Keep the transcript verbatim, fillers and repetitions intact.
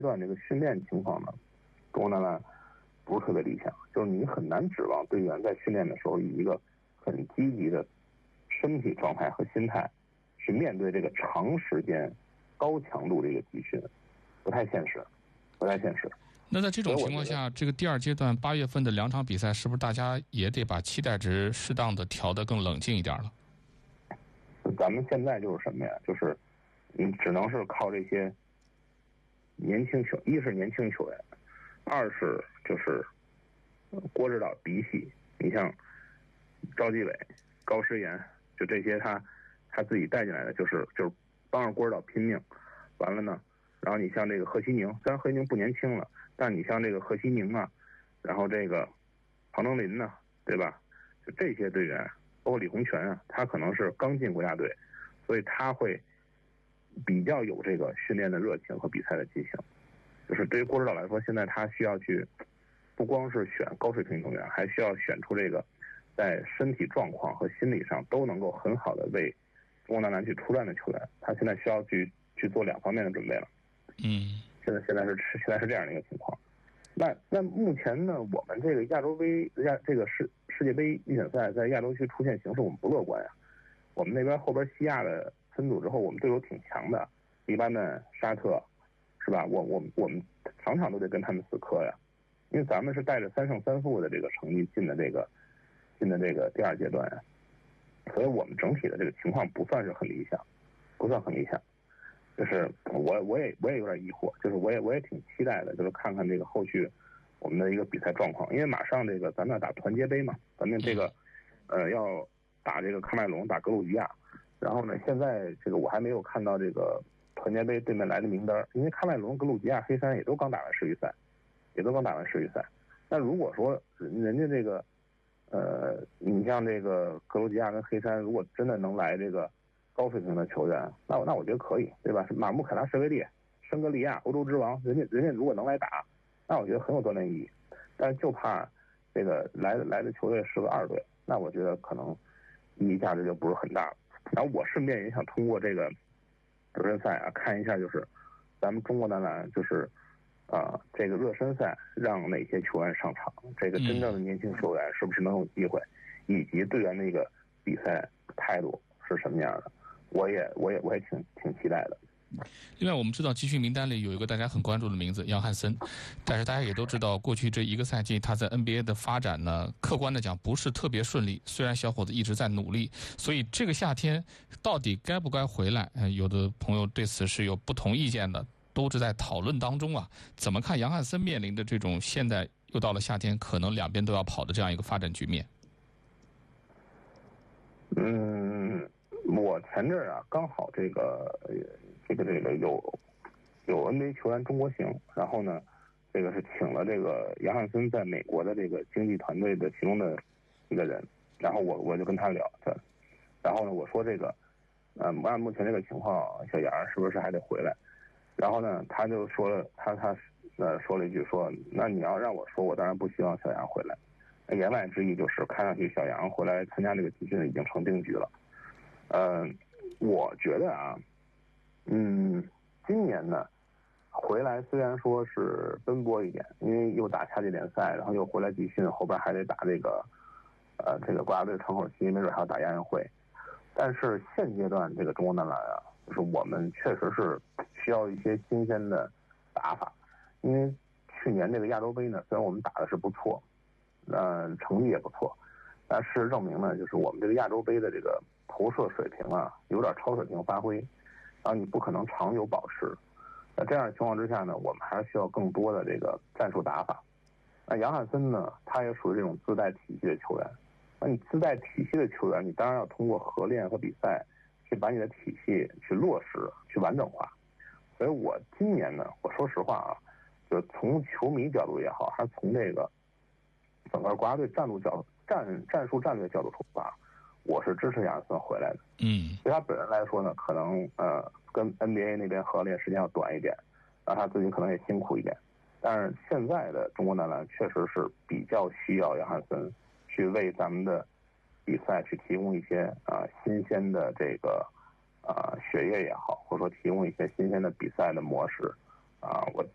段这个训练情况呢，中国男篮不是特别理想，就是你很难指望队员在训练的时候以一个很积极的身体状态和心态去面对这个长时间高强度的一个集训，不太现实，不太现实。 那在这种情况下，这个第二阶段八月份的两场比赛，是不是大家也得把期待值适当的调得更冷静一点了？ 咱们现在就是什么呀？就是你只能是靠这些年轻球，一是年轻球员，二是就是郭指导嫡系，你像赵继伟、高诗岩，就这些他他自己带进来的，就是就是帮着郭指导拼命。完了呢，然后你像这个贺西宁，虽然贺西宁不年轻了，但你像这个贺西宁啊，然后这个庞登林呢，对吧？就这些队员，包括李洪权啊，他可能是刚进国家队，所以他会比较有这个训练的热情和比赛的激情。就是对于郭指导来说，现在他需要去不光是选高水平运动员，还需要选出这个在身体状况和心理上都能够很好的为中国男篮去出战的球员。他现在需要去去做两方面的准备了。 嗯， 现在现在是现在是这样的一个情况。那那目前呢，我们这个亚洲杯亚这个世世界杯预选赛在亚洲区出现形势，我们不乐观呀。我们那边后边西亚的分组之后，我们队友挺强的，黎巴嫩、沙特，是吧？我我我们场场都得跟他们死磕呀，因为咱们是带着三胜三负的这个成绩进的这个进的这个第二阶段呀，所以我们整体的这个情况不算是很理想，不算很理想。就是我我也我也有点疑惑，就是我也我也挺期待的，就是看看这个后续我们的一个比赛状况，因为马上这个咱们要打团结杯嘛，咱们这个呃要打这个喀麦隆，打格鲁吉亚，然后呢，现在这个我还没有看到这个团结杯对面来的名单，因为喀麦隆、格鲁吉亚、黑山也都刚打完世预赛，也都刚打完世预赛。那如果说人家这个呃，你像这个格鲁吉亚跟黑山，如果真的能来这个高水平的球员，那我那我觉得可以，对吧？马穆凯拉什维利、申格利亚、欧洲之王，人家人家如果能来打，那我觉得很有锻炼意义。但是就怕这个来的来的球队是个二队，那我觉得可能意义价值就不是很大了。然后我顺便也想通过这个热身赛啊，看一下就是咱们中国男篮就是啊、呃、这个热身赛让哪些球员上场，这个真正的年轻球员是不是能有机会，以及队员的一个比赛态度是什么样的。我也我也我也挺挺期待的。 另外，我们知道集训名单里有一个大家很关注的名字杨汉森，但是大家也都知道，过去这一个赛季他在 N B A 的发展呢，客观的讲不是特别顺利。虽然小伙子一直在努力，所以这个夏天到底该不该回来，呃、有的朋友对此是有不同意见的，都是在讨论当中啊。怎么看杨汉森面临的这种现在又到了夏天，可能两边都要跑的这样一个发展局面？ 嗯。我前阵儿啊，刚好这个这个这个有有 N B A 球员中国行，然后呢，这个是请了这个杨汉森在美国的这个经纪团队的其中的一个人，然后我我就跟他聊，然后呢，我说这个，呃，按目前这个情况，小杨是不是还得回来？然后呢，他就说了，他他呃说了一句说，那你要让我说，我当然不希望小杨回来。言外之意就是，看上去小杨回来参加这个集训已经成定局了。呃，我觉得啊，嗯，今年呢回来虽然说是奔波一点，因为又打夏季联赛，然后又回来集训，后边还得打这个呃这个国家队窗口期，没准还要打亚运会。但是现阶段这个中国男篮啊，就是我们确实是需要一些新鲜的打法，因为去年这个亚洲杯呢，虽然我们打的是不错，呃，成绩也不错，但事实证明呢，就是我们这个亚洲杯的这个投射水平啊，有点超水平发挥，然后你不可能长久保持。那这样的情况之下呢，我们还是需要更多的这个战术打法。那杨汉森呢，他也属于这种自带体系的球员。那你自带体系的球员，你当然要通过合练和比赛，去把你的体系去落实、去完整化。所以我今年呢，我说实话啊，就是从球迷角度也好，还是从这个整个国家队战术角战战术战略角度出发，我是支持杨汉森回来的。 嗯， 对他本人来说呢，可能呃跟 N B A 那边合练时间要短一点，然后他自己可能也辛苦一点。但是现在的中国男篮确实是比较需要杨汉森去为咱们的比赛去提供一些啊、呃、新鲜的这个啊、呃、血液也好，或者说提供一些新鲜的比赛的模式啊、呃。我